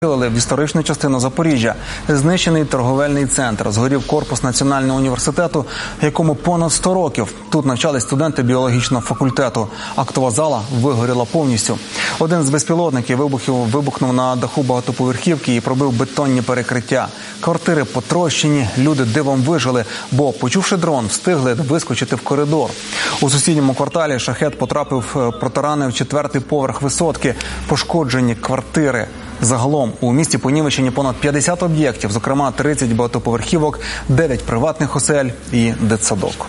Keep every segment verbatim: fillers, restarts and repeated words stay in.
В історичну частину Запоріжжя знищений торговельний центр, згорів корпус Національного університету, якому понад сто років. Тут навчались студенти біологічного факультету. Актова зала вигоріла повністю. Один з безпілотників вибухів вибухнув на даху багатоповерхівки і пробив бетонні перекриття. Квартири потрощені, люди дивом вижили, бо, почувши дрон, встигли вискочити в коридор. У сусідньому кварталі шахет потрапив, протаранив четвертий поверх висотки, пошкоджені квартири. Загалом у місті понівечені понад п'ятдесят об'єктів, зокрема тридцять багатоповерхівок, дев'ять приватних осель і дитсадок.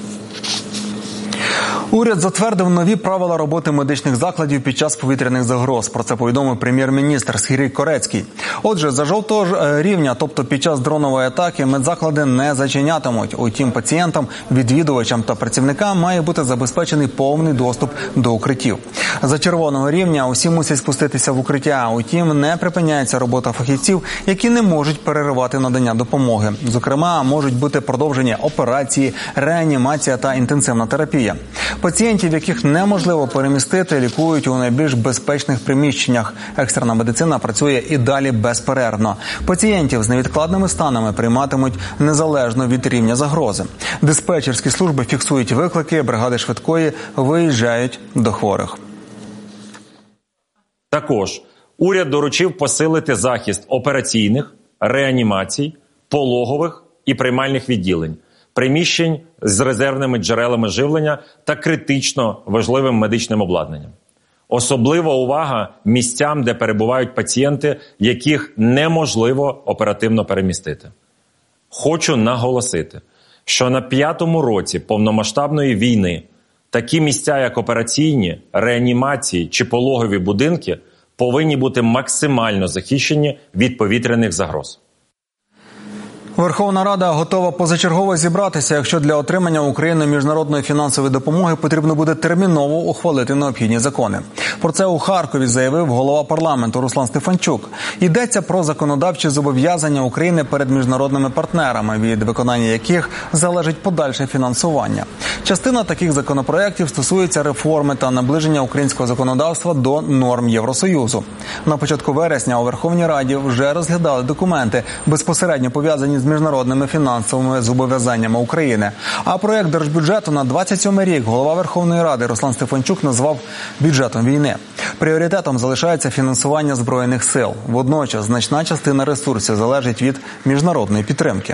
Уряд затвердив нові правила роботи медичних закладів під час повітряних загроз. Про це повідомив прем'єр-міністр Сергій Корецький. Отже, за жовтого рівня, тобто під час дронової атаки, медзаклади не зачинятимуть. Утім, пацієнтам, відвідувачам та працівникам має бути забезпечений повний доступ до укриттів. За червоного рівня усі мусять спуститися в укриття. Утім, не припиняється робота фахівців, які не можуть переривати надання допомоги. Зокрема, можуть бути продовжені операції, реанімація та інтенсивна терапія. Пацієнтів, яких неможливо перемістити, лікують у найбільш безпечних приміщеннях. Екстрена медицина працює і далі безперервно. Пацієнтів з невідкладними станами прийматимуть незалежно від рівня загрози. Диспетчерські служби фіксують виклики, бригади швидкої виїжджають до хворих. Також уряд доручив посилити захист операційних, реанімацій, пологових і приймальних відділень, приміщень з резервними джерелами живлення та критично важливим медичним обладнанням. Особлива увага місцям, де перебувають пацієнти, яких неможливо оперативно перемістити. Хочу наголосити, що на п'ятому році повномасштабної війни такі місця, як операційні, реанімації чи пологові будинки, повинні бути максимально захищені від повітряних загроз. Верховна Рада готова позачергово зібратися, якщо для отримання Україною міжнародної фінансової допомоги потрібно буде терміново ухвалити необхідні закони. Про це у Харкові заявив голова парламенту Руслан Стефанчук. Йдеться про законодавчі зобов'язання України перед міжнародними партнерами, від виконання яких залежить подальше фінансування. Частина таких законопроєктів стосується реформи та наближення українського законодавства до норм Євросоюзу. На початку вересня у Верховній Раді вже розглядали документи, безпосередньо пов'язані з міжнародними фінансовими зобов'язаннями України. А проєкт держбюджету на двадцять сьомий рік голова Верховної Ради Руслан Стефанчук назвав бюджетом війни. Пріоритетом залишається фінансування Збройних сил. Водночас значна частина ресурсів залежить від міжнародної підтримки.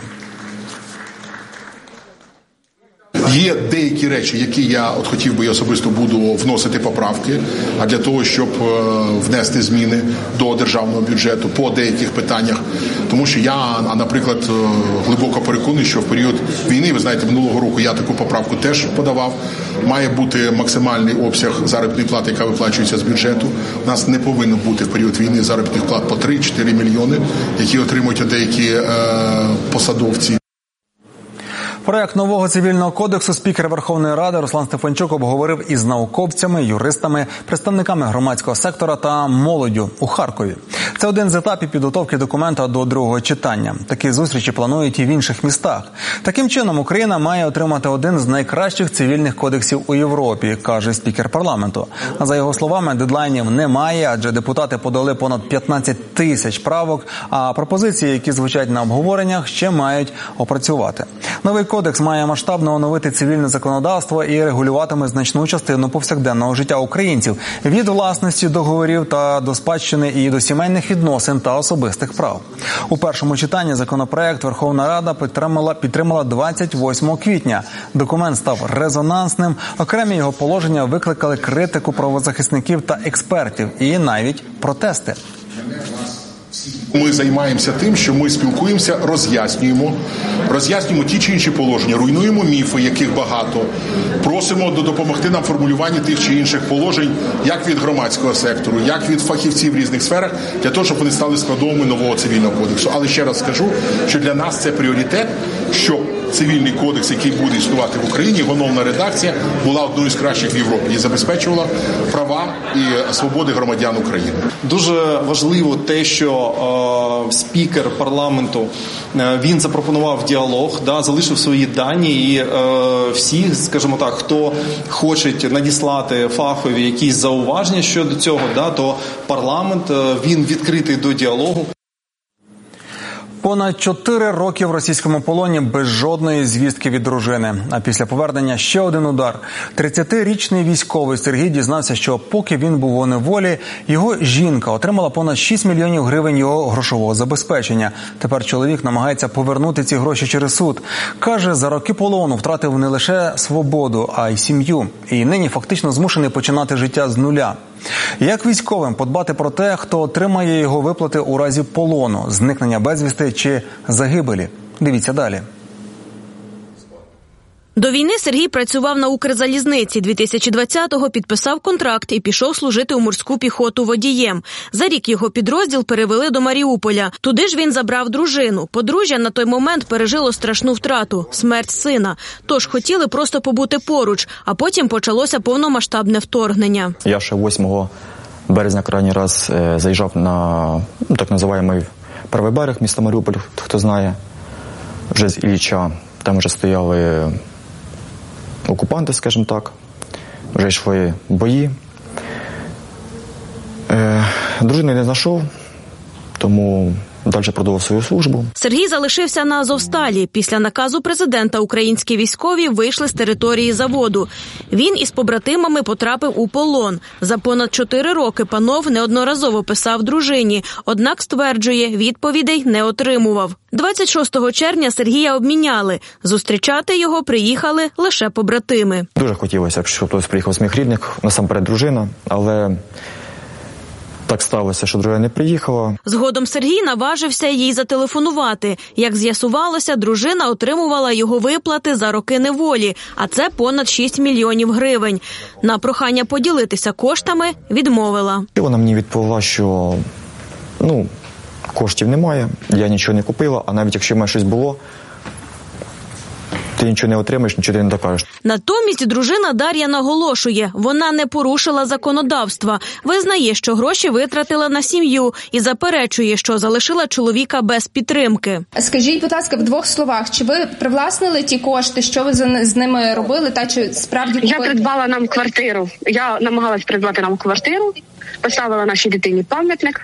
Є деякі речі, які я от хотів би і особисто буду вносити поправки, а для того, щоб внести зміни до державного бюджету по деяких питаннях. Тому що я, наприклад, глибоко переконаний, що в період війни, ви знаєте, минулого року я таку поправку теж подавав, має бути максимальний обсяг заробітної плати, яка виплачується з бюджету. У нас не повинно бути в період війни заробітних плат по три-чотири мільйони, які отримують деякі е, посадовці. Проект нового цивільного кодексу спікер Верховної Ради Руслан Стефанчук обговорив із науковцями, юристами, представниками громадського сектора та молоддю у Харкові. Це один з етапів підготовки документа до другого читання. Такі зустрічі планують і в інших містах. Таким чином, Україна має отримати один з найкращих цивільних кодексів у Європі, каже спікер парламенту. А за його словами, дедлайнів немає, адже депутати подали понад п'ятнадцять тисяч правок, а пропозиції, які звучать на обговореннях, ще мають опрацювати. Новий Кодекс має масштабно оновити цивільне законодавство і регулюватиме значну частину повсякденного життя українців – від власності, договорів та до спадщини і до сімейних відносин та особистих прав. У першому читанні законопроект Верховна Рада підтримала, підтримала двадцять восьмого квітня. Документ став резонансним, окремі його положення викликали критику правозахисників та експертів і навіть протести. Ми займаємося тим, що ми спілкуємося, роз'яснюємо, роз'яснюємо ті чи інші положення, руйнуємо міфи, яких багато, просимо допомогти нам формулюванні тих чи інших положень, як від громадського сектору, як від фахівців в різних сферах, для того, щоб вони стали складовими нового цивільного кодексу. Але ще раз скажу, що для нас це пріоритет, щоб цивільний кодекс, який буде існувати в Україні, його новна редакція була одною з кращих в Європі і забезпечувала права і свободи громадян України. Дуже важливо те, що е, спікер парламенту, е, він запропонував діалог, да, залишив свої дані, і е, всі, скажімо так, хто хоче надіслати фахові якісь зауваження щодо цього, да, то парламент, е, він відкритий до діалогу. Понад чотири роки в російському полоні без жодної звістки від дружини. А після повернення ще один удар. тридцятирічний військовий Сергій дізнався, що поки він був у неволі, його жінка отримала понад шість мільйонів гривень його грошового забезпечення. Тепер чоловік намагається повернути ці гроші через суд. Каже, за роки полону втратив не лише свободу, а й сім'ю. І нині фактично змушений починати життя з нуля. Як військовим подбати про те, хто отримає його виплати у разі полону, зникнення безвісти чи загибелі? Дивіться далі. До війни Сергій працював на Укрзалізниці. дві тисячі двадцятого підписав контракт і пішов служити у морську піхоту водієм. За рік його підрозділ перевели до Маріуполя. Туди ж він забрав дружину. Подружжя на той момент пережило страшну втрату – смерть сина. Тож хотіли просто побути поруч, а потім почалося повномасштабне вторгнення. Я ще восьмого березня крайній раз е, заїжджав на, ну, так називаємий правий берег міста Маріуполь, хто знає, вже з Ілліча. Там вже стояли окупанти, скажімо так, вже йшли бої. Е, дружини не знайшов, тому далі продовжив свою службу. Сергій залишився на Азовсталі. Після наказу президента українські військові вийшли з території заводу. Він із побратимами потрапив у полон. За понад чотири роки панов неодноразово писав дружині, однак, стверджує, відповідей не отримував. двадцять шостого червня Сергія обміняли. Зустрічати його приїхали лише побратими. Дуже хотілося, щоб хтось приїхав з моїх рідних, насамперед дружина, але так сталося, що дружина не приїхала. Згодом Сергій наважився їй зателефонувати. Як з'ясувалося, дружина отримувала його виплати за роки неволі, а це понад шість мільйонів гривень. На прохання поділитися коштами відмовила. І вона мені відповіла, що ну, коштів немає, я нічого не купила, а навіть якщо в мене щось було, ти нічого не отримаєш, нічого не докажеш. Натомість дружина Дар'я наголошує, вона не порушила законодавства, визнає, що гроші витратила на сім'ю і заперечує, що залишила чоловіка без підтримки. Скажіть, будь ласка, в двох словах, чи ви привласнили ті кошти, що ви з ними робили, та чи справді купили? Я придбала нам квартиру, я намагалась придбати нам квартиру, поставила нашій дитині пам'ятник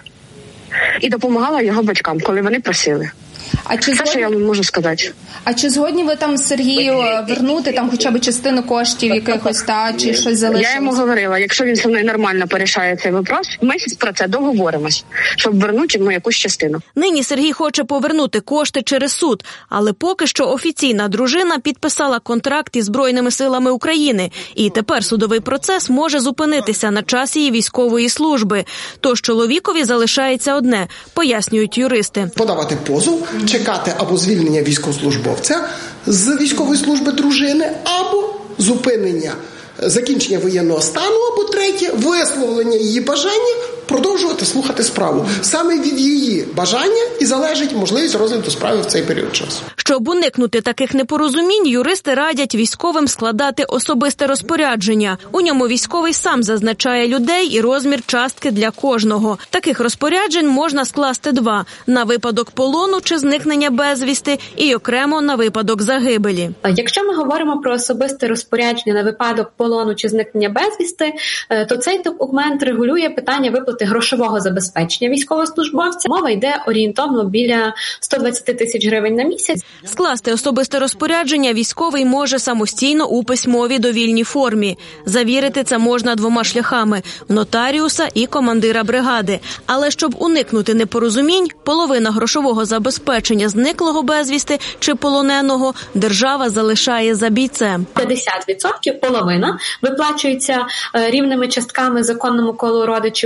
і допомагала його батькам, коли вони просили. А чи Це, згодні... що я вам можу сказати. А чи згодні ви там Сергію вернути там хоча б частину коштів якихось, та, чи щось залишилось? Я йому говорила, якщо він зі мною нормально порішає цей вопрос, ми про це договоримось, щоб вернути йому якусь частину. Нині Сергій хоче повернути кошти через суд, але поки що офіційна дружина підписала контракт із Збройними силами України, і тепер судовий процес може зупинитися на час її військової служби. Тож чоловікові залишається одне, пояснюють юристи. Подавати позов, чекати або звільнення військовослужбовця з військової служби дружини, або зупинення, закінчення воєнного стану, або третє, висловлення її бажання продовжувати слухати справу. Саме від її бажання і залежить можливість розгляду справи в цей період часу. Щоб уникнути таких непорозумінь, юристи радять військовим складати особисте розпорядження. У ньому військовий сам зазначає людей і розмір частки для кожного. Таких розпоряджень можна скласти два – на випадок полону чи зникнення безвісти і окремо на випадок загибелі. Якщо ми говоримо про особисте розпорядження на випадок полону чи зникнення безвісти, то цей документ регулює питання виплати грошового забезпечення військовослужбовця. Мова йде орієнтовно біля сто двадцять тисяч гривень на місяць. Скласти особисте розпорядження військовий може самостійно у письмовій довільній формі. Завірити це можна двома шляхами – в нотаріуса і командира бригади. Але щоб уникнути непорозумінь, половина грошового забезпечення зниклого безвісти чи полоненого держава залишає за бійцем. п'ятдесят відсотків, половина, виплачується рівними частками законному колу родичів першої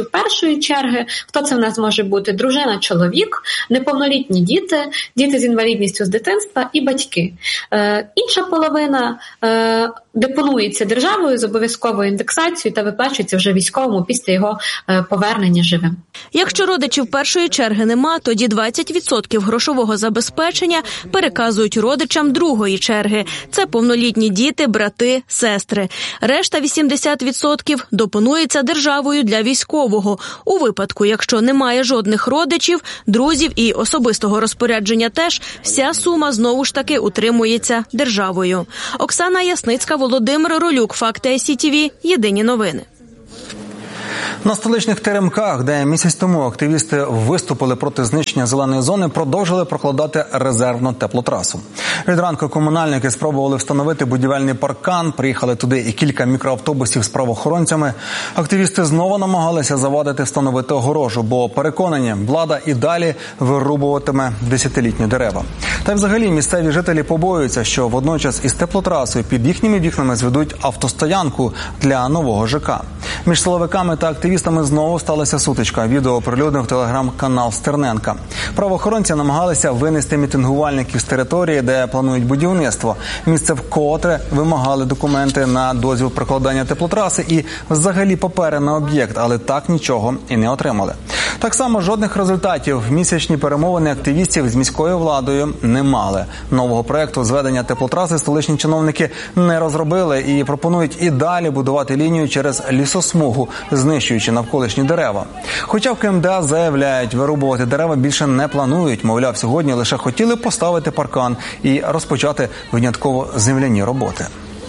першої черги. Хто це в нас може бути? Дружина, чоловік, неповнолітні діти, діти з інвалідністю з дитинства і батьки. Е, інша половина е, депонується державою з обов'язковою індексацією та виплачується вже військовому після його е, повернення живим. Якщо родичів першої черги нема, тоді двадцять відсотків грошового забезпечення переказують родичам другої черги. Це повнолітні діти, брати, сестри. Решта вісімдесят відсотків допонується державою для військового. У випадку, якщо немає жодних родичів, друзів і особистого розпорядження теж, вся сума знову ж таки утримується державою. Оксана Ясницька, Володимир Ролюк, Факти ай сі ті ві, Єдині новини. На столичних теремках, де місяць тому активісти виступили проти знищення зеленої зони, продовжили прокладати резервну теплотрасу. Від ранку комунальники спробували встановити будівельний паркан, приїхали туди і кілька мікроавтобусів з правоохоронцями. Активісти знову намагалися завадити встановити огорожу, бо переконані, влада і далі вирубуватиме десятилітні дерева. Та й взагалі місцеві жителі побоюються, що водночас із теплотрасою під їхніми вікнами зведуть автостоянку для нового ЖК. Між силовиками та активістами знову сталася сутичка. Відео оприлюднив телеграм-канал Стерненка. Правоохоронці намагалися винести мітингувальників з території, де планують будівництво. Місце вкотре вимагали документи на дозвіл прокладання теплотраси і взагалі папери на об'єкт, але так нічого і не отримали. Так само жодних результатів місячні перемовини активістів з міською владою не мали. Нового проєкту зведення теплотраси столичні чиновники не розробили і пропонують і далі будувати лінію через лісосмугу, знищуючи навколишні дерева. Хоча в ка ем де а заявляють, вирубувати дерева більше не планують. Мовляв, сьогодні лише хотіли поставити паркан і розпочати винятково земляні роботи.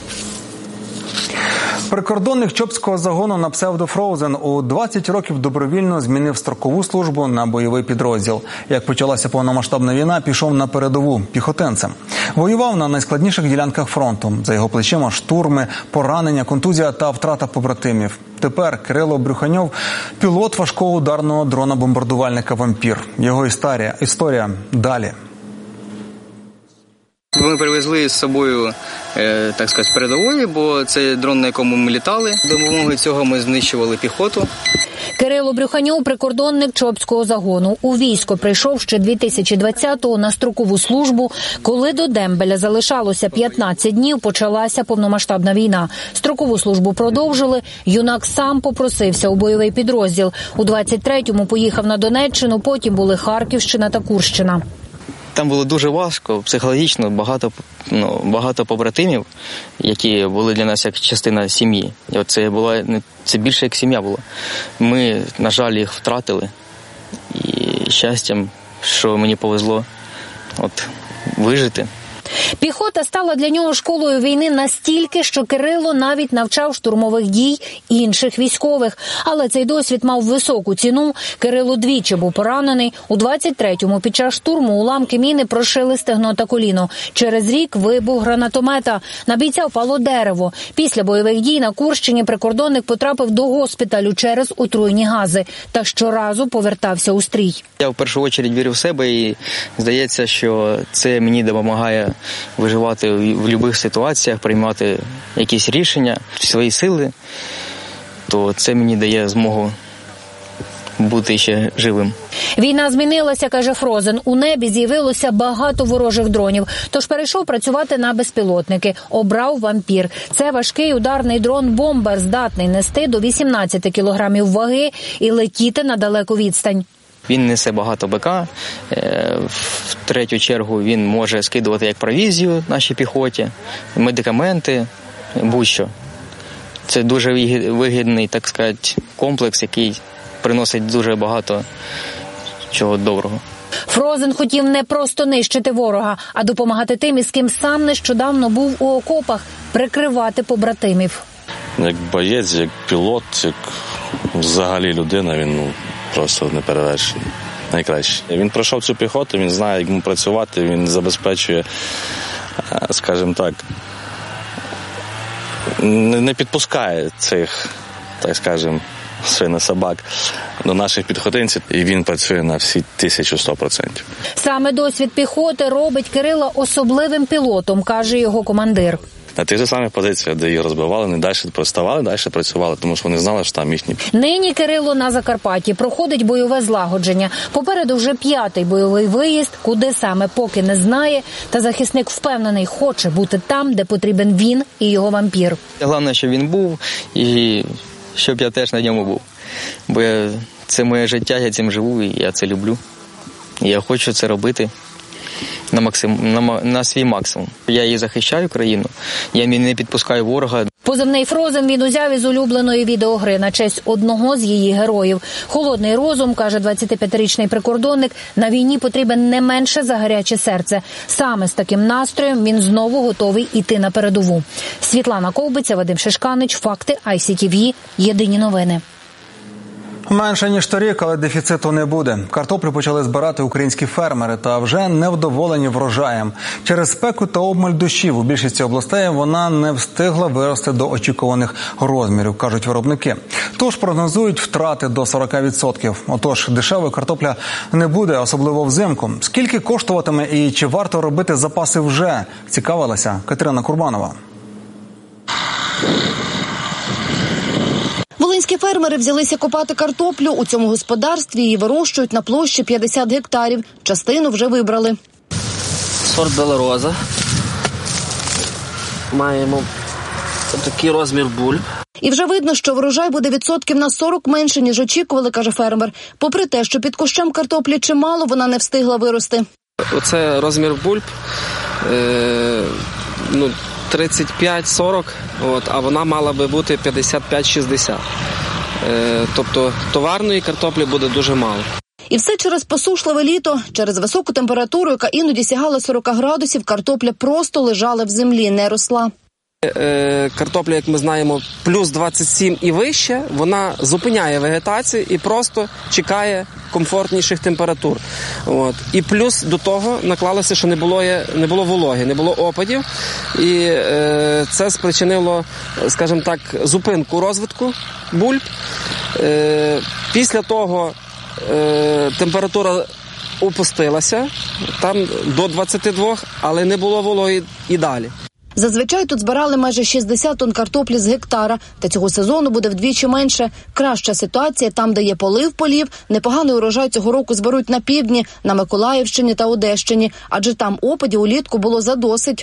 Прикордонник Чопського загону на псевдо Фроузен у двадцять років добровільно змінив строкову службу на бойовий підрозділ. Як почалася повномасштабна війна, пішов на передову піхотинцем. Воював на найскладніших ділянках фронту. За його плечима штурми, поранення, контузія та втрата побратимів. Тепер Кирило Брюханьов – пілот важкого ударного дрона-бомбардувальника «Вампір». Його історія, історія далі. Ми привезли з собою, так сказати, передової, бо це дрон, на якому ми літали. За допомогою цього ми знищували піхоту. Кирило Брюханьов – прикордонник Чопського загону. У військо прийшов ще дві тисячі двадцятого на строкову службу. Коли до дембеля залишалося п'ятнадцять днів, почалася повномасштабна війна. Строкову службу продовжили. Юнак сам попросився у бойовий підрозділ. У двадцять третьому поїхав на Донеччину, потім були Харківщина та Курщина. Там було дуже важко, психологічно, багато, ну, багато побратимів, які були для нас як частина сім'ї. І от це, була, це більше як сім'я була. Ми, на жаль, їх втратили. І щастям, що мені повезло от, вижити. Піхота стала для нього школою війни настільки, що Кирило навіть навчав штурмових дій інших військових. Але цей досвід мав високу ціну. Кирило двічі був поранений. У двадцять третьому під час штурму уламки міни прошили стегно та коліно. Через рік вибух гранатомета. На бійця впало дерево. Після бойових дій на Курщині прикордонник потрапив до госпіталю через отруйні гази. Та щоразу повертався у стрій. Я в першу чергу вірю в себе і здається, що це мені допомагає виживати в будь-яких ситуаціях, приймати якісь рішення, свої сили, то це мені дає змогу бути ще живим. Війна змінилася, каже Фрозен. У небі з'явилося багато ворожих дронів. Тож перейшов працювати на безпілотники. Обрав «Вампір». Це важкий ударний дрон-бомбер, здатний нести до вісімнадцяти кілограмів ваги і летіти на далеку відстань. Він несе багато БК, в третю чергу він може скидувати як провізію нашій піхоті, медикаменти, будь-що. Це дуже вигідний, так сказати, комплекс, який приносить дуже багато чого доброго. Фрозен хотів не просто нищити ворога, а допомагати тим, із ким сам нещодавно був у окопах, прикривати побратимів. Як боєць, як пілот, як взагалі людина, він ну, просто неперевершений, найкращий. Він пройшов цю піхоту, він знає, як йому працювати, він забезпечує, скажімо так, не підпускає цих, так скажемо, свинособак до наших підходинців, і він працює на всі тисячу сто процентів. Саме досвід піхоти робить Кирила особливим пілотом, каже його командир. на тих же самих позиціях, де їх розбивали, вони далі проставали, далі працювали, тому що вони знали, що там їхні. Нині Кирило на Закарпатті проходить бойове злагодження. Попереду вже п'ятий бойовий виїзд, куди саме поки не знає, та захисник впевнений, хоче бути там, де потрібен він і його вампір. Головне, щоб він був і щоб я теж на ньому був. Бо я, це моє життя, я цим живу і я це люблю. І я хочу це робити на, максим, на, на свій максимум. Я її захищаю, країну, я не підпускаю ворога. Позивний «Фрозен» він узяв із улюбленої відеогри на честь одного з її героїв. Холодний розум, каже двадцятип'ятирічний прикордонник, на війні потрібен не менше за гаряче серце. Саме з таким настроєм він знову готовий іти на передову. Світлана Ковбиця, Вадим Шишканич, Факти, ай сі ті ві, Єдині новини. Менше, ніж торік, але дефіциту не буде. Картоплю почали збирати українські фермери та вже невдоволені врожаєм. Через спеку та обмаль дощів у більшості областей вона не встигла вирости до очікуваних розмірів, кажуть виробники. Тож прогнозують втрати до сорок відсотків. Отож, дешевої картопля не буде, особливо взимку. Скільки коштуватиме і чи варто робити запаси вже, цікавилася Катерина Курбанова. Волинські фермери взялися копати картоплю. У цьому господарстві її вирощують на площі п'ятдесят гектарів. Частину вже вибрали. Сорт Белороза. Маємо такий розмір бульб. І вже видно, що врожай буде відсотків на сорок менше, ніж очікували, каже фермер. Попри те, що під кущем картоплі чимало, вона не встигла вирости. Оце розмір бульб. Е, ну, тридцять п'ять сорок, от, а вона мала би бути п'ятдесят п'ять шістдесят. Е, тобто товарної картоплі буде дуже мало. І все через посушливе літо. Через високу температуру, яка іноді сягала сорок градусів, картопля просто лежала в землі, не росла. Е, картопля, як ми знаємо, плюс двадцять сім і вище, вона зупиняє вегетацію і просто чекає комфортніших температур. От. І плюс до того наклалося, що не було, не було вологи, не було опадів. І е, це спричинило, скажімо так, зупинку розвитку бульб. Е, після того е, температура опустилася, там до двадцяти двох, але не було вологи і далі. Зазвичай тут збирали майже шістдесят тонн картоплі з гектара, та цього сезону буде вдвічі менше. Краща ситуація там, де є полив полів. Непоганий урожай цього року зберуть на півдні, на Миколаївщині та Одещині, адже там опадів улітку було задосить.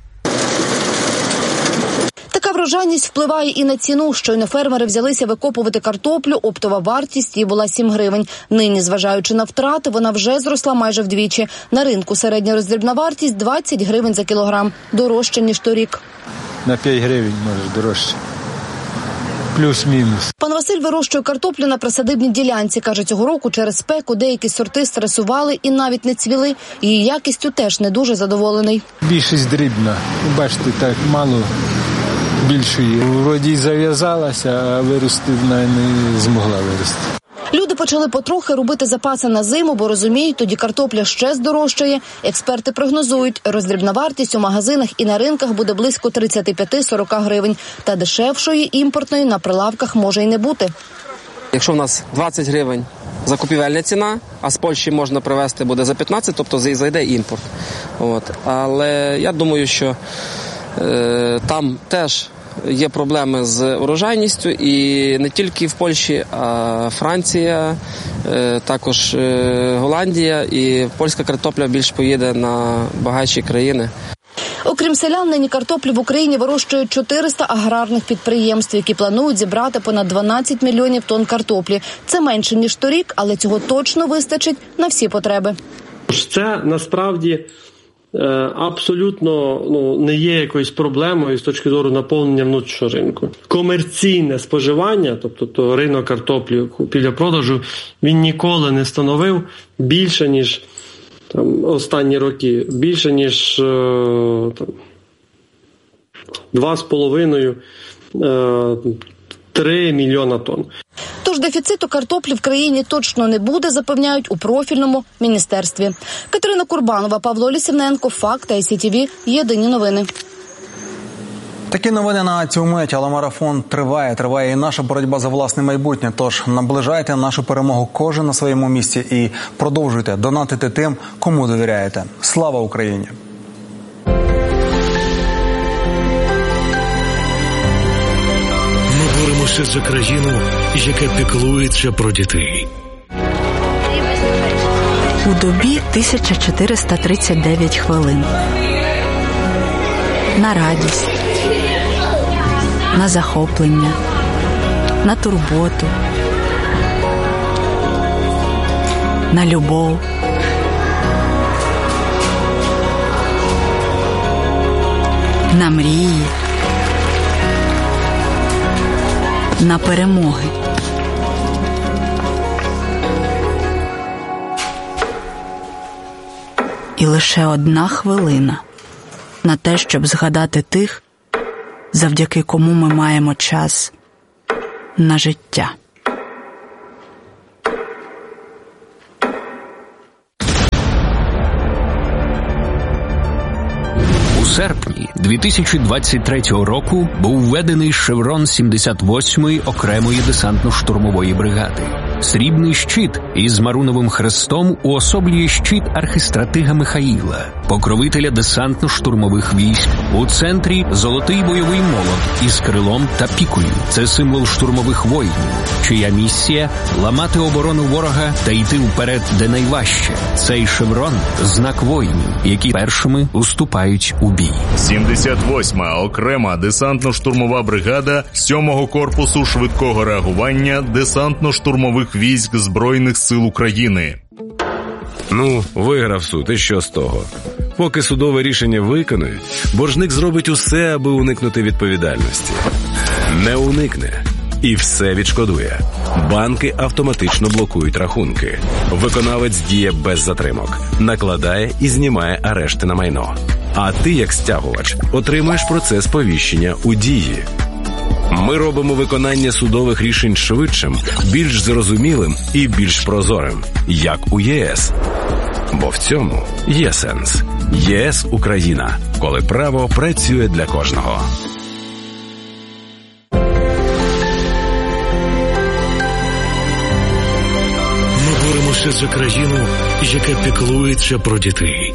Така врожайність впливає і на ціну. Щойно фермери взялися викопувати картоплю, оптова вартість її була сім гривень. Нині, зважаючи на втрати, вона вже зросла майже вдвічі. На ринку середня роздрібна вартість двадцять гривень за кілограм. Дорожче, ніж торік. На п'ять гривень, може, дорожче. Плюс-мінус. Пан Василь вирощує картоплю на присадибній ділянці. Каже, цього року через спеку деякі сорти стресували і навіть не цвіли. Її якістю теж не дуже задоволений. Більшість дрібна. Бачите, так мало більшої. Вроді й зав'язалася, а вирости вона не змогла вирости. Люди почали потрохи робити запаси на зиму, бо розуміють, тоді картопля ще здорожчає. Експерти прогнозують, роздрібна вартість у магазинах і на ринках буде близько тридцять п'ять сорок гривень. Та дешевшої імпортної на прилавках може й не бути. Якщо в нас двадцять гривень закупівельна ціна, а з Польщі можна привезти буде за п'ятнадцять, тобто зайде імпорт. От. Але я думаю, що е, там теж є проблеми з урожайністю, і не тільки в Польщі, а Франція, також Голландія, і польська картопля більш поїде на багатші країни. Окрім селян, нині картоплю в Україні вирощують чотириста аграрних підприємств, які планують зібрати понад дванадцять мільйонів тонн картоплі. Це менше, ніж торік, але цього точно вистачить на всі потреби. Це насправді абсолютно ну, не є якоюсь проблемою з точки зору наповнення внутрішнього ринку. Комерційне споживання, тобто то ринок картоплі біля продажу, він ніколи не становив більше, ніж там, останні роки, більше, ніж там, два з половиною три мільйона тонн. Тож дефіциту картоплі в країні точно не буде, запевняють у профільному міністерстві. Катерина Курбанова, Павло Лісівненко, Факти, ай сі ті ві, Єдині новини. Такі новини на цю мить, але марафон триває. Триває і наша боротьба за власне майбутнє. Тож наближайте нашу перемогу кожен на своєму місці і продовжуйте донатити тим, кому довіряєте. Слава Україні! боремося за країну, яка піклується про дітей. У добі тисяча чотириста тридцять дев'ять хвилин. На радість, на захоплення, на турботу, на любов. На мрії, на перемоги. І лише одна хвилина на те, щоб згадати тих, завдяки кому ми маємо час на життя. У серпні дві тисячі двадцять третього року був введений шеврон сімдесят восьмої окремої десантно-штурмової бригади. Срібний щит із маруновим хрестом уособлює щит архистратига Михаїла, покровителя десантно-штурмових військ. У центрі золотий бойовий молот із крилом та пікою. Це символ штурмових воїнів, чия місія – ламати оборону ворога та йти вперед, де найважче. Цей шеврон – знак воїнів, які першими уступають у бій. сімдесят восьма окрема десантно-штурмова бригада сьомого корпусу швидкого реагування десантно-штурмових військ Збройних сил України. Ну, виграв суд, і що з того? Поки судове рішення виконують, боржник зробить усе, аби уникнути відповідальності. Не уникне. І все відшкодує. Банки автоматично блокують рахунки. Виконавець діє без затримок. Накладає і знімає арешти на майно. А ти, як стягувач, отримаєш процес сповіщення у дії. Ми робимо виконання судових рішень швидшим, більш зрозумілим і більш прозорим, як у ЄС. Бо в цьому є сенс. ЄС Україна, коли право працює для кожного. Ми боремося за країну, яка піклується про дітей.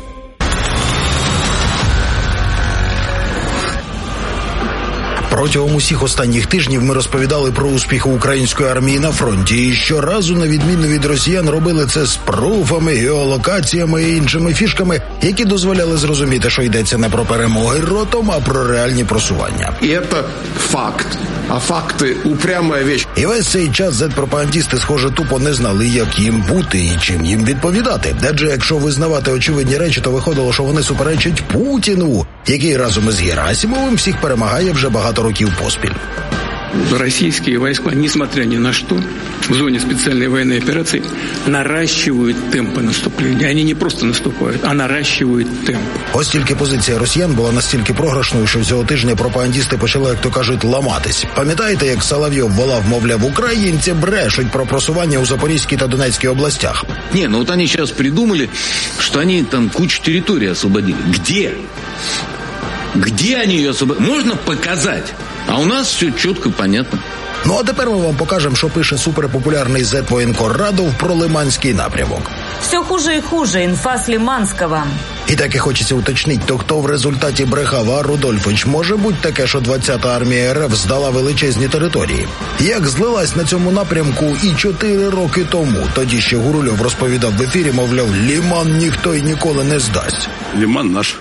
Протягом усіх останніх тижнів ми розповідали про успіхи української армії на фронті. І щоразу, на відміну від росіян, робили це з пруфами, геолокаціями і іншими фішками, які дозволяли зрозуміти, що йдеться не про перемоги ротом, а про реальні просування. І це факт. А факти – упряма вещь. І весь цей час зет-пропагандісти, схоже, тупо не знали, як їм бути і чим їм відповідати. Адже якщо визнавати очевидні речі, то виходило, що вони суперечать Путіну, який разом із Герасимовим всіх перемагає вже багато років поспіль. Российские войска, несмотря ни на что, в зоне специальной военной операции наращивают темпы наступления. Они не просто наступают, а наращивают темп. Ось тільки позиція росіян була настільки програшною, що цього тижня пропагандісти почали, як то кажуть, ламатись. Пам'ятаєте, як Соловйов волав, мовляв, українці брешуть про просування у Запорізькій та Донецькій областях? Не, ну вот они сейчас придумали, что они там кучу территорий освободили. Где? Где они ее освободили? Можно показать? А у нас все чітко, понятно. Ну а тепер ми вам покажемо, що пише суперпопулярний зет-воєнкор Радов про Лиманський напрямок. Все хуже і хуже, інфа з Лиманського. І так і хочеться уточнити, то хто в результаті брехав, а Рудольфович, може бути таке, що двадцята армія РФ здала величезні території? Як злилась на цьому напрямку і чотири роки тому, тоді ще Гурульов розповідав в ефірі, мовляв, Лиман ніхто і ніколи не здасть. Лиман наш.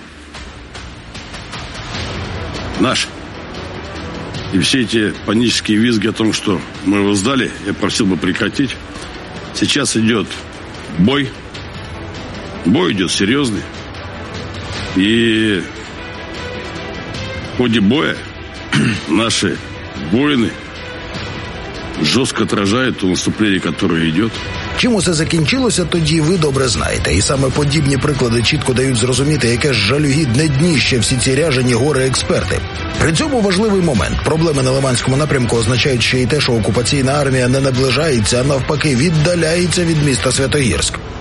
Наш. И все эти панические визги о том, что мы его сдали, я просил бы прекратить. Сейчас идет бой. Бой идет серьезный. И в ходе боя наши воины жестко отражают то наступление, которое идет. Чим усе закінчилося, тоді ви добре знаєте. І саме подібні приклади чітко дають зрозуміти, яке ж жалюгідне дніще всі ці ряжені гори-експерти. При цьому важливий момент. Проблеми на Лиманському напрямку означають ще й те, що окупаційна армія не наближається, а навпаки віддаляється від міста Святогірськ.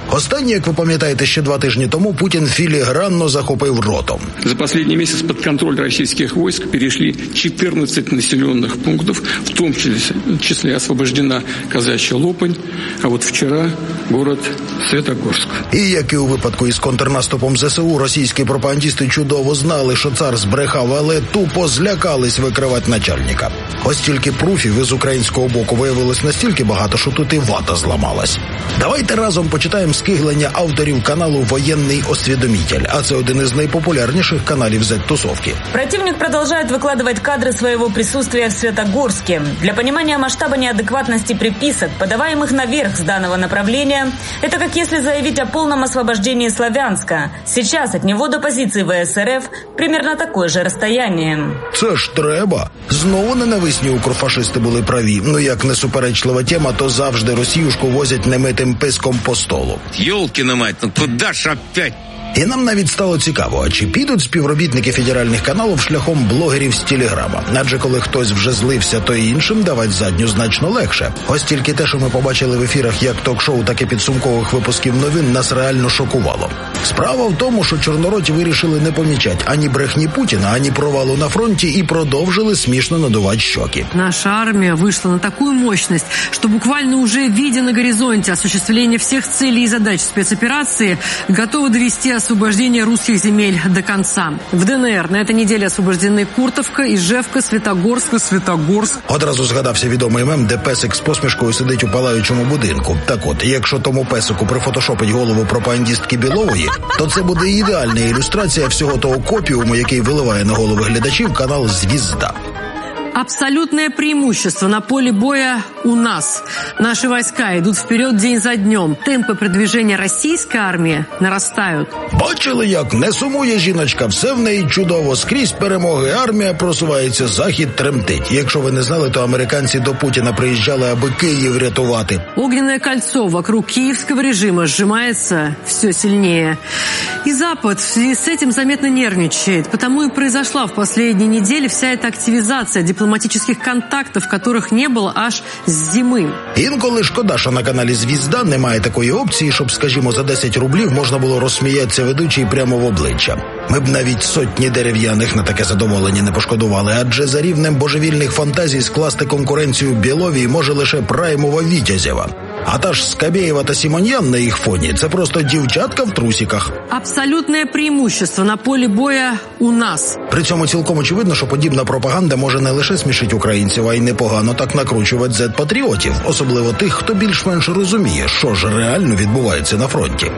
Останнє, як ви пам'ятаєте, ще два тижні тому Путін філігранно захопив Ротом. За последний месяц под контроль российских войск перешли чотирнадцять населенных пунктов, в том числе освобождена Казачья Лопань, а вот вчера город Светогорск. І як і у випадку із контрнаступом ЗСУ, російські пропагандісти чудово знали, що цар збрехав, але тупо злякались викривати начальника. Ось тільки пруфів із українського боку виявилось настільки багато, що тут і вата зламалась. Давайте разом почитаємо скиглення авторів каналу «Воєнний освідомитель», а це один із найпопулярніших каналів зет-тусовки. Противник продолжает выкладывать кадры своего присутствия в Светогорске. Для понимания масштаба неадекватности приписок, подаваемых наверх с данного направления, это как если заявить о полном освобождении Славянска. Сейчас от него до позиции ВСРФ примерно такое же расстояние. Це ж треба. Знову ненависні укрофашисти були праві. Ну як несуперечлива тема, то завжди росіюшку возять немитим писком по столу. Ёлкина мать, ну куда ж опять? І нам навіть стало цікаво, а чи підуть співробітники федеральних каналів шляхом блогерів з Телеграма? Адже коли хтось вже злився, то іншим давати задню значно легше. Ось тільки те, що ми побачили в ефірах як ток-шоу, так і підсумкових випусків новин, нас реально шокувало. Справа в тому, що чорнороті вирішили не помічати ані брехні Путіна, ані провалу на фронті і продовжили смішно надувати щоки. Наша армия вышла на такую мощность, что буквально уже видя на горизонте осуществление всех целей и задач спецоперации, готова довести освобождение русских земель до конца. В ДНР на этой неделе освобождены Куртовка, Ижевка, Светогорск, Светогорск. Одразу згадався відомий мем, де песик з посмішкою сидить у палаючому будинку. Так от, якщо тому песику прифотошопить голову пропагандістки Білової, то це буде ідеальна ілюстрація всього того копіуму, який виливає на голови глядачів канал «Звізда». Абсолютное преимущество на поле боя у нас. Наши войска идут вперед день за днем. Темпы продвижения российской армии нарастают. Бачили, як не сумує жіночка, все в неї чудово. Скрізь перемоги армія просувається, захід тремтить. Якщо ви не знали, то американці до Путіна приїжджали, аби Київ рятувати. Огненное кольцо вокруг киевского режима сжимается все сильнее. И Запад в связи с этим заметно нервничает. Потому и произошла в последние недели вся эта активизация дипломатических контактов, которых не было аж з зими. Інколи шкода, що на каналі «Звізда» немає такої опції, щоб, скажімо, за десять рублів можна було розсміятися ведучий прямо в обличчя. Ми б навіть сотні дерев'яних на таке задоволення не пошкодували, адже за рівнем божевільних фантазій скласти конкуренцію Біловій може лише праймова Вітязєва. А та ж Скабєєва та Сімоньян на їх фоні – це просто дівчатка в трусиках. Абсолютне преимущество на полі боя у нас. При цьому цілком очевидно, що подібна пропаганда може не лише смішити українців, а й непогано так накручувати зет-патріотів, особливо тих, хто більш-менш розуміє, що ж реально відбувається на фронті.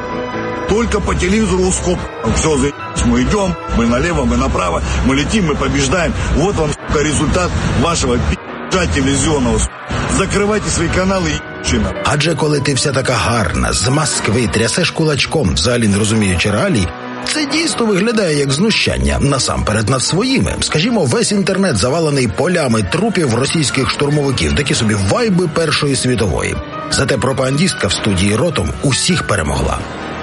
Только по телевизору скоп. Все, за***ь, мы идем, мы налево, мы направо, мы летим, мы побеждаем. Вот вам, сука, результат вашего пи***а телевизионного. Закривайте свої канали, ***чина. Адже коли ти вся така гарна, з Москви, трясеш кулачком, взагалі не розуміючи реалій, це дійсно виглядає як знущання, насамперед над своїми. Скажімо, весь інтернет завалений полями трупів російських штурмовиків, такі собі вайби Першої світової. Зате пропагандістка в студії «Ротом» усіх перемогла.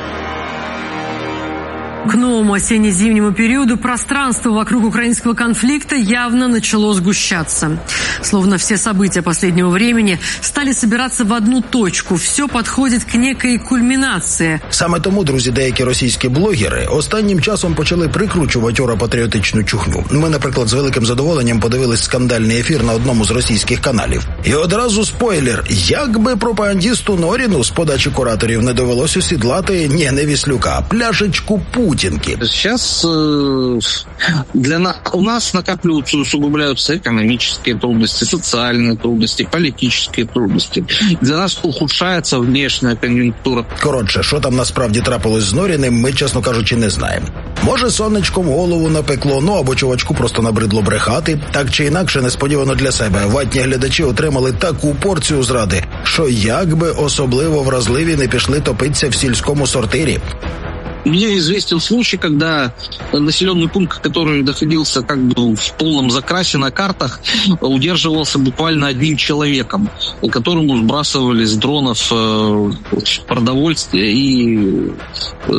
К новому осенне-зимнему периоду пространство вокруг украинского конфликта явно начало сгущаться. Словно все события последнего времени стали собираться в одну точку. Все подходит к некой кульминации. Саме тому, друзі, деякі російські блогери останнім часом почали прикручувати ура-патріотичну чухню. Ми, наприклад, з великим задоволенням подивились скандальний ефір на одному з російських каналів. І одразу спойлер, як би пропагандісту Норіну з подачі кураторів не довелось осідлати, ні, не Віслюка, а пляшечку Путінки. Сейчас э, для на, у нас накапливаются, усугубляются экономические трудности, социальные трудности, политические трудности. Для нас ухудшается внешняя конъюнктура. Коротше, що там насправді трапилось з Норіним, ми, чесно кажучи, не знаємо. Може, сонечком голову напекло, ну або чувачку просто набридло брехати. Так чи інакше, несподівано для себе, ватні глядачі отримали таку порцію зради, що якби особливо вразливі не пішли топитися в сільському сортирі. Мне известен случай, когда населенный пункт, который находился как бы в полном закрасе на картах, удерживался буквально одним человеком, которому сбрасывали с дронов продовольствие и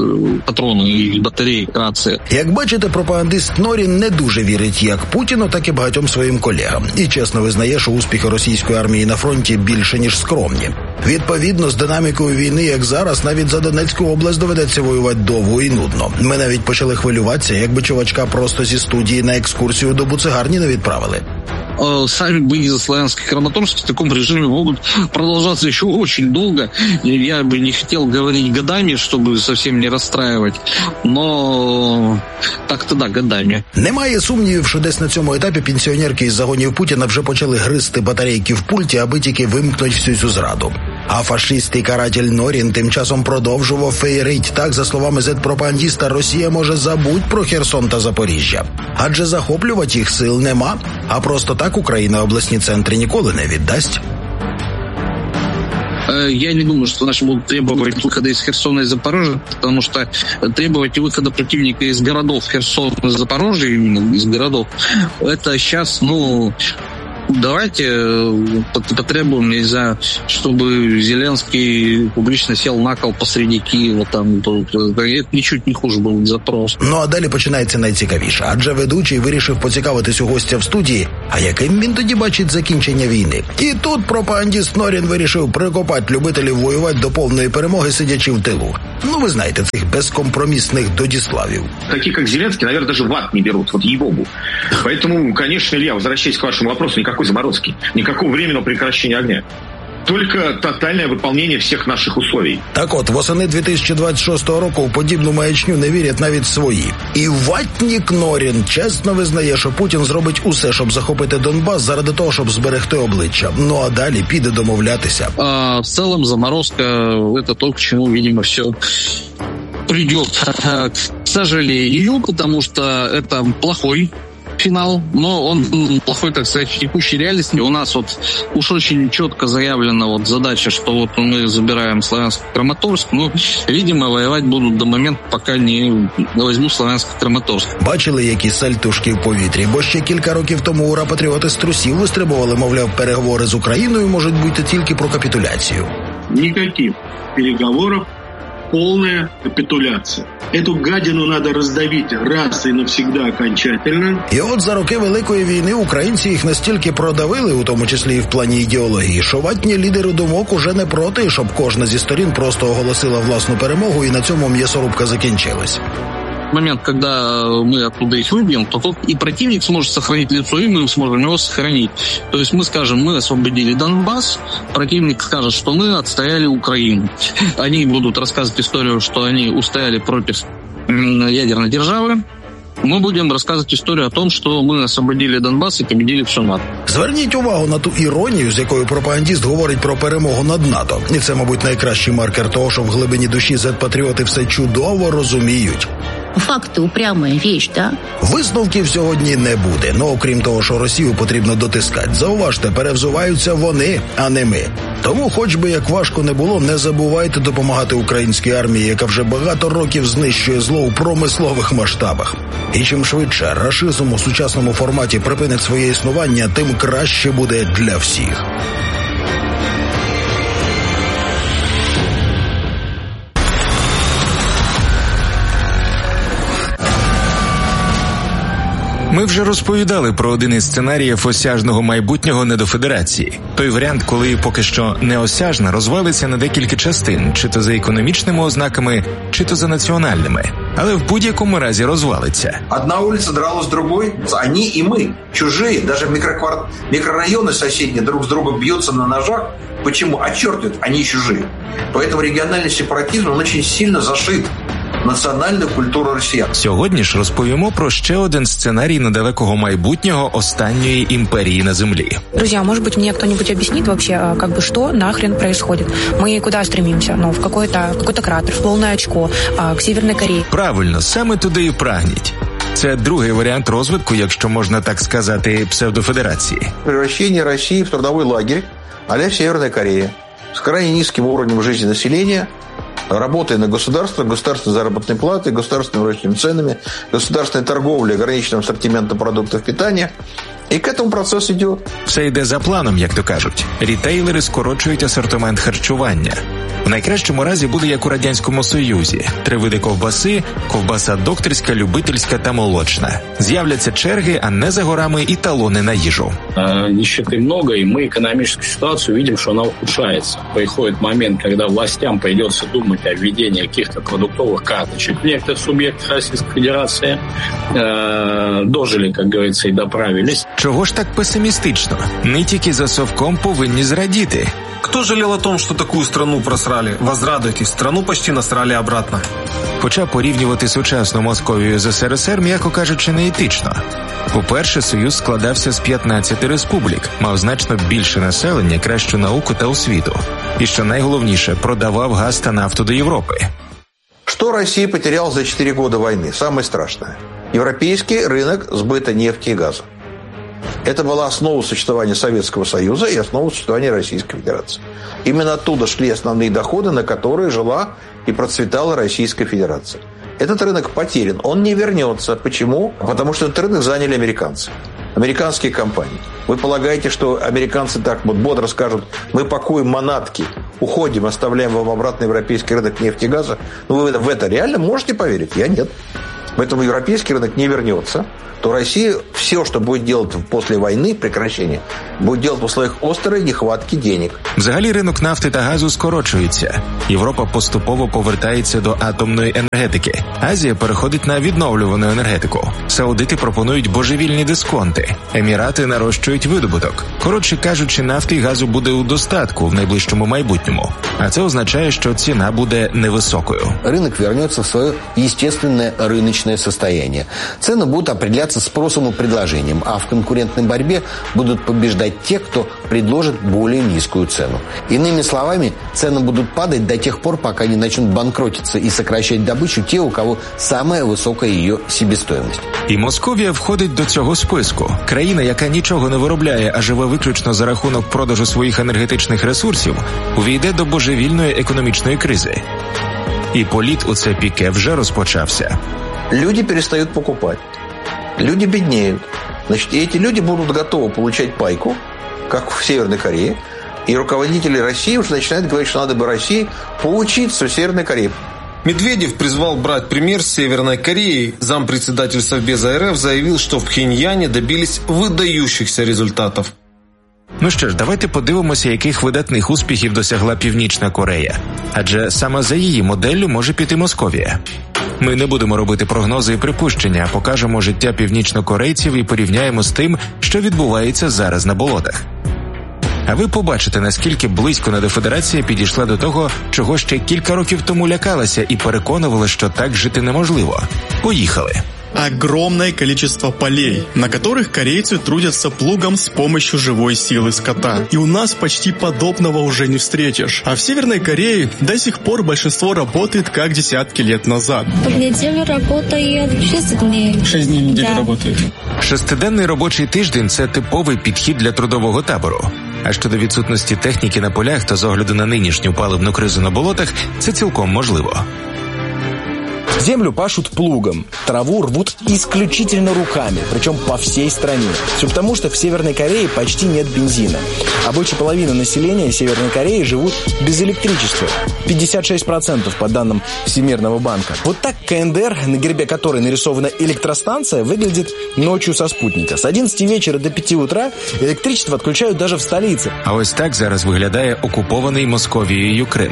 патроны и батареи, рации. Як бачите, пропагандист Норін не дуже вірить як Путіну, так і багатьом своїм колегам. І чесно визнає, що успіхи російської армії на фронті більше, ніж скромні. Відповідно, з динамікою війни, як зараз, навіть за Донецьку область доведеться воювати довго і нудно. Ми навіть почали хвилюватися, якби чувачка просто зі студії на екскурсію до буцегарні не відправили. Сами бои за Славянск и Краматорск в таком режиме могут продолжаться еще очень долго. Я бы не хотел говорить годами, чтобы совсем не расстраивать, но так-то да, годами. Немає сумнівів, що десь на цьому етапі пенсіонерки із загонів Путіна вже почали гризти батарейки в пульті, аби тільки вимкнуть всю цю зраду. А фашист і каратель Норін тим часом продовжував феєрить. Так, за словами зет-пропагандіста, Росія може забудь про Херсон та Запоріжжя. Адже захоплювати їх сил нема, а просто так Україна обласні центри ніколи не віддасть. Я не думаю, что наши будут требовать выхода из Херсона и Запорожья, потому что требовать выхода противника из городов Херсона и Запорожья, именно из городов, это сейчас, ну... Давайте потребуем, нельзя, чтобы Зеленский публично сел на кол посреди Києва. Там, это нічуть не хуже був запрос. Ну а далі починається найцікавіше. Адже ведучий вирішив поцікавитись у гостя в студії, а яким він тоді бачить закінчення війни. І тут пропагандіст Норін вирішив прикопати любителів воювати до повної перемоги, сидячи в тилу. Ну ви знаєте, цих безкомпромісних додіславів. Такие, как Зеленский, наверное, даже в ад не берут, вот ей-богу. Поэтому, конечно, Илья, возвращаясь к вашему вопросу, никакой заморозки, никакого временного прекращения огня. Только тотальне виконання всіх наших условий. Так от, восени дві тисячі двадцять шостого року в подібну маячню не вірять навіть свої. І ватнік Норін чесно визнає, що Путін зробить усе, щоб захопити Донбас, заради того, щоб зберегти обличчя. Ну а далі піде домовлятися. А в цілому заморозка – це то, к чому, видимо, все придет. К сожалению, потому что это плохой финал, но он плохой, так сказать, в текущей реальности. У нас вот уж очень четко заявлена вот задача, что вот мы забираем Славянск и Краматорск, ну, видимо, воевать будут до момента, пока не возьму Славянск и Краматорск. Бачили, які сальтушки в повітрі, бо ще кілька років тому ура-патріоти з трусів вистрибували, мовляв, переговори з Україною можуть бути тільки про капітуляцію. Никаких переговоров, полная капитуляция. Эту гадину надо раздавить раз и навсегда окончательно. І от за роки Великої війни українці їх настільки продавили, у тому числі і в плані ідеології, що ватні лідери думок уже не проти, щоб кожна зі сторін просто оголосила власну перемогу і на цьому м'ясорубка закінчилась. В момент, когда мы оттуда их выбьем, то тут и противник сможет сохранить лицо, и мы сможем его сохранить. То есть мы скажем, мы освободили Донбасс, противник скажет, что мы отстояли Украину. Они будут рассказывать историю, что они устояли против ядерной державы. Ми будемо розказувати історію о том, що ми освободили Донбас і победили всю НАТО. Зверніть увагу на ту іронію, з якою пропагандіст говорить про перемогу над НАТО. І це, мабуть, найкращий маркер того, що в глибині душі зет-патріоти все чудово розуміють. Факти – упряма річ, да? Висновків сьогодні не буде. Ну, окрім того, що Росію потрібно дотискати. Зауважте, перевзуваються вони, а не ми. Тому, хоч би як важко не було, не забувайте допомагати українській армії, яка вже багато років знищує зло у промислових масштабах. І чим швидше рашизм у сучасному форматі припинить своє існування, тим краще буде для всіх. Ми вже розповідали про один із сценаріїв осяжного майбутнього недофедерації. Той варіант, коли поки що неосяжна розвалиться на декілька частин, чи то за економічними ознаками, чи то за національними. Але в будь-якому разі розвалиться. Одна вулиця дралась з другой, вони і ми, чужі, навіть мікрокварт... мікрорайони сусідні друг з другом б'ються на ножах. Почему? А черт ведь, они чужие. Поэтому региональный сепаратизм, он очень сильно зашит національну культуру росіян. Сьогодні ж розповімо про ще один сценарій недалекого майбутнього останньої імперії на землі. Друзья, может быть, мне кто-нибудь объяснит вообще, как бы, что нахрен происходит? Мы куда стремимся? Ну, в какой-то, какой-то кратер, в полное очко, к Северной Корее. Правильно, саме туди і прагніть. Це другий варіант розвитку, якщо можна так сказати, псевдофедерації. Превращение России в трудовой лагерь а-ля Северная Корея с крайне низким уровнем жизни населения, работая на государство, государственной заработной платой, государственными рыночными ценами, государственной торговлей, ограниченным ассортиментом продуктов питания І к этому процес йде. Все йде за планом, як то кажуть. Рітейлери скорочують асортимент харчування. В найкращому разі буде як у Радянському Союзі. Три види ковбаси, ковбаса докторська, любительська та молочна. З'являться черги, а не за горами і талони на їжу. Нищеты много, и мы экономическую ситуацию видим, что она ухудшается. Приходит момент, когда властям придется думать о введении каких-то продуктовых карточек в некоторых субъектах Российской Федерации. Э, дожили, как говорится, и доправились. Чого ж так песимістично? Не тільки за совком повинні зрадіти. Кто жалел о том, что такую страну просрали? Возрадуйтесь, страну почти насрали обратно. Хоча порівнювати сучасну Московію з ес ер ес ер, м'яко кажучи, неетично. По-перше, Союз складався з п'ятнадцяти республік, мав значно більше населення, кращу науку та освіту. І, що найголовніше, продавав газ та нафту до Європи. Что Россия потеряла за четыре года войны? Самое страшное. Европейский рынок сбыта нефти и газа. Это была основа существования Советского Союза и основа существования Российской Федерации. Именно оттуда шли основные доходы, на которые жила и процветала Российская Федерация. Этот рынок потерян, он не вернется. Почему? Потому что этот рынок заняли американцы, американские компании. Вы полагаете, что американцы так вот бодро скажут: мы пакуем манатки, уходим, оставляем вам обратно европейский рынок нефти и газа? Ну, вы в это реально можете поверить? Я нет. Поэтому европейский рынок не вернется, то Россия все, что будет делать после войны, прекращения, будет делать в условиях острой нехватки денег. Взагалі ринок нафти та газу скорочується. Європа поступово повертається до атомної енергетики. Азія переходить на відновлювану енергетику. Саудити пропонують божевільні дисконти. Емірати нарощують видобуток. Коротше кажучи, нафти і газу буде у достатку в найближчому майбутньому. А це означає, що ціна буде невисокою. Рынок вернется в свое естественное рыночное состояние. Цены будут определяться спросом и предложением, а в конкурентной борьбе будут побеждать те, кто предложит более низкую цену. Иными словами, цены будут падать до тех пор, пока не начнут банкротиться и сокращать добычу те, у кого самая высокая ее себестоимость. І Московія входить до цього списку. Країна, яка нічого не виробляє, а живе виключно за рахунок продажу своїх енергетичних ресурсів, увійде до божевільної економічної кризи. І політ у це піке вже розпочався. Люди перестают покупать. Люди беднеют. Значит, и эти люди будут готовы получать пайку, как в Северной Корее. И руководители России уже начинают говорить, что надо бы России поучиться в Северной Корее. Медведев призвал брать пример с Северной Кореи. Зампредседатель Совбеза эр эф заявил, что в Пхеньяне добились выдающихся результатов. Ну що ж, давайте подивимося, яких видатних успіхів досягла Північна Корея. Адже саме за її моделлю може піти Московія. Ми не будемо робити прогнози і припущення, а покажемо життя північнокорейців і порівняємо з тим, що відбувається зараз на болотах. А ви побачите, наскільки близько недофедерація підійшла до того, чого ще кілька років тому лякалася і переконувала, що так жити неможливо. Поїхали! Огромное количество полей, на которых корейцы трудятся плугом с помощью живой силы скота. И у нас почти подобного уже не встретишь. А в Северной Корее до сих пор большинство работает как десятки лет назад. В неделю работает шесть дней. Шесть дней в неделю да. работает. Шестиденний робочий тиждень – це типовий підхід для трудового табору. А щодо відсутності техніки на полях, то з огляду на нинішню паливну кризу на болотах, це цілком можливо. Землю пашут плугом, траву рвут исключительно руками, причем по всей стране. Все потому, что в Северной Корее почти нет бензина. А больше половины населения Северной Кореи живут без электричества. пятьдесят шесть процентов по данным Всемирного банка. Вот так ка эн дэ эр, на гербе которой нарисована электростанция, выглядит ночью со спутника. С одиннадцати вечера до пяти утра электричество отключают даже в столице. А ось так зараз виглядає окупований Московією Крим.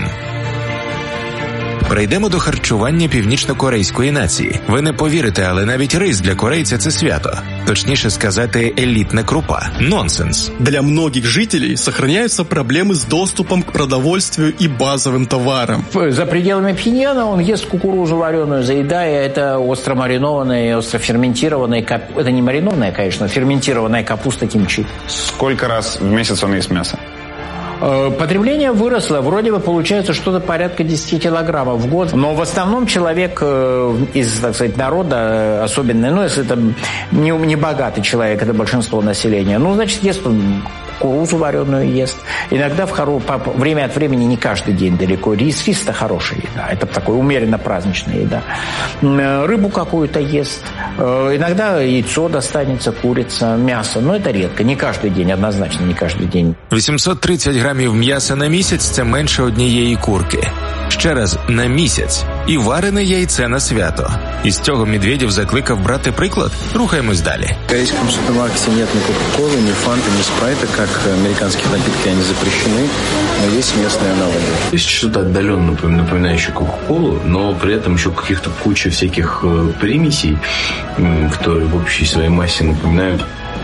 Перейдемо до харчування північно-корейської нації. Ви не повірите, але навіть рис для корейця – це свято. Точніше сказати, елітна крупа. Нонсенс. Для многих жителей сохраняются проблемы с доступом к продовольствию и базовым товарам. За пределами Пхеньяна он ест кукурузу вареную, заедая это остро маринованной, остро ферментированной, кап... это не маринованная, конечно, ферментированная капуста кимчи. Сколько раз в месяц он ест мясо? Потребление выросло, вроде бы получается что-то порядка десяти килограммов в год, но в основном человек из, так сказать, народа, особенно, ну, если это не, не богатый человек, это большинство населения, ну, значит, ест он кукурузу вареную ест. Иногда в хоро... время от времени, не каждый день далеко. Рис, рис – это хорошая еда. Это такая умеренно праздничная еда. Рыбу какую-то ест. Иногда яйцо достанется, курица, мясо. Но это редко. Не каждый день, однозначно не каждый день. вісімсот тридцять грамів м'яса на місяць – це менше однієї курки. Ще раз, на місяць. І варене яйце на свято. Із цього Медведєв закликав брати приклад. Рухаємось далі. В корейском супермаркете нет ни кока-колы, ни фанты, ни спрайта, как американские напитки, они запрещены, но есть местные аналоги. Есть что-то отдаленно напоминающее кока-колу, но при этом еще каких-то куча всяких примесей, которые в общей своей массе напоминают,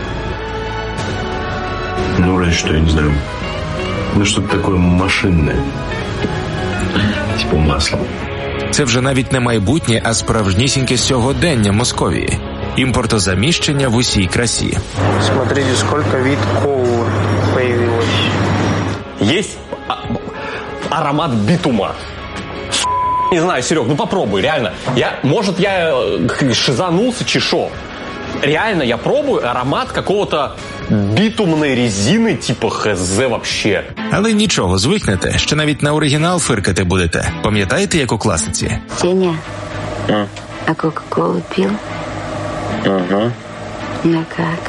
ну, разве что, я не знаю, ну, что-то такое машинное, типа масла. Це вже навіть не майбутнє, а справжнісіньке сьогодення Московії. Імпортозаміщення в усій красі. Смотрите, сколько вид колы появилось. Есть аромат битума. Не знаю, Серег, ну попробуй, реально. Я, может, я шизанулся, чешо. Реально, я пробую аромат какого-то бітумної резини, типу хз вообще. Але нічого, звикнете, що навіть на оригінал фиркати будете. Пам'ятаєте, як у класиці? Сеня, а, а кока-колу пил? Ага. Ну как?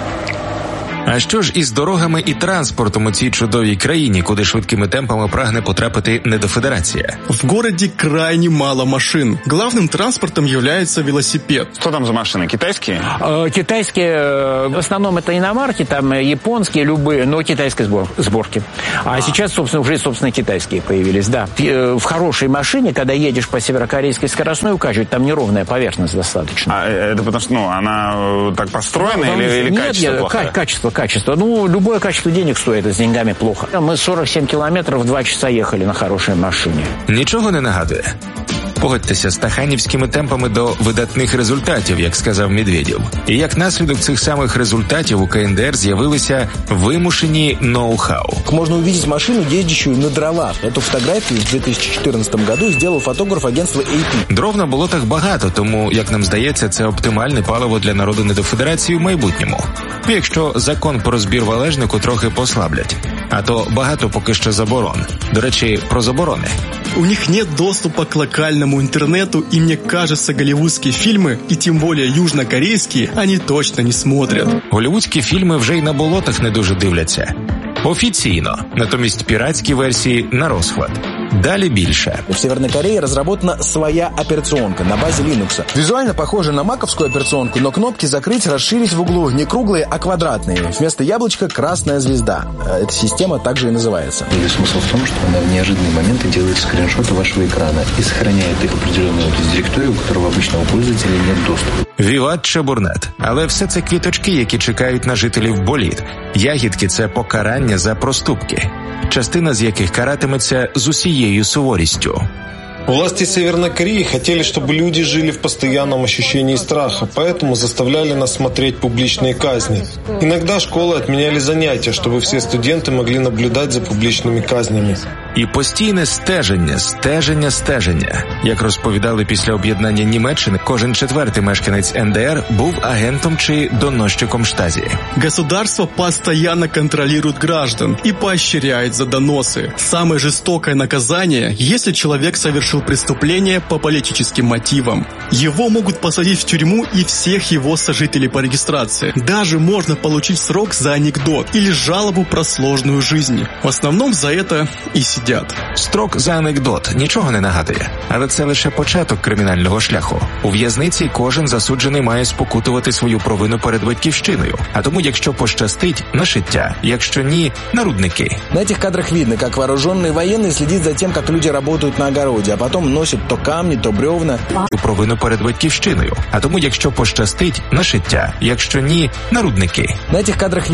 А що ж із дорогами і транспортом у цій чудовій країні, куди швидкими темпами прагне потрапити недофедерація? В городе крайне мало машин. Главным транспортом является велосипед. Что там за машины? Китайские? Э, китайские, э, в основном это иномарки, там японские, любые, но китайской сбор, сборки. А, а сейчас, собственно, уже, собственно, китайские появились, да. Э, в хорошей машине, когда едешь по северокорейской скоростной, укаживать, там неровная поверхность достаточно. А это потому что, ну, она так построена, ну, или, или нет, качество нет, плохое? Качество, качество. Ну, любое качество денег стоит, а с деньгами плохо. Мы сорок семь километров в два часа ехали на хорошей машине. Нічого не нагадує? Погодьтеся, стаханівськими темпами до видатних результатів, як сказав Медведєв. І як наслідок цих самих результатів у КНДР з'явилися вимушені ноу-хау. Можно увидеть машину, ездящую на дровах. Эту фотографию в две тысячи четырнадцатом году сделал фотограф агентства эй пі. Дров на болотах багато, тому, як нам здається, це оптимальне паливо для народу недофедерації в майбутньому. Якщо закон про збір валежнику трохи послаблять. А то багато поки що заборон. До речі, про заборони. У них нет доступа к локальному интернету, и мне кажется, голливудские фильмы, и тем более южнокорейские, они точно не смотрят. Голівудські фільми вже й на болотах не дуже дивляться. Офіційно. Натомість піратські версії на розхват. Далі більше. В Северной Корее разработана своя операционка на базе Linux. Визуально похожа на маковскую операционку, но кнопки «Закрыть», «Расширить» в углу не круглые, а квадратные. Вместо яблочка красная звезда. Эта система также и называется. И смысл в том, что она в неожиданные моменты делает скриншоты вашего экрана и сохраняет их в определенную область директории, у которого обычного пользователя нет доступа. Віват Чебурнет. Але все це квіточки, які чекають на жителів боліт. Ягідки – це покарання за проступки, частина з яких каратиметься з усією суворістю. Власти Северной Кореи хотели, чтобы люди жили в постоянном ощущении страха, поэтому заставляли нас смотреть публичные казни. Иногда школы отменяли занятия, чтобы все студенты могли наблюдать за публичными казнями. І постійне стеження, стеження, стеження. Як розповідали після об'єднання Німеччини, кожен четвертий мешканець ен де ер був агентом чи доносчиком штазі. Государство постоянно контролирует граждан и поощряет за доносы. Самое жестокое наказание, если человек совершил преступление по политическим мотивам. Его могут посадить в тюрьму и всех его сожителей по регистрации. Даже можно получить срок за анекдот или жалобу про сложную жизнь. В основном за это и сидят. Строк за анекдот нічого не нагадує. Але це лише початок кримінального шляху. У в'язниці кожен засуджений має спокутувати свою провину перед батьківщиною. А тому, якщо пощастить, на шиття. Якщо ні, на рудники. На этих кадрах видно, как вооруженные военные следят за тем, как люди работают на огороде, а потом носят то камни, то бревна. Провину перед батьківщиною. А тому, якщо пощастить, на шиття. Якщо ні, на рудники. На этих кадрах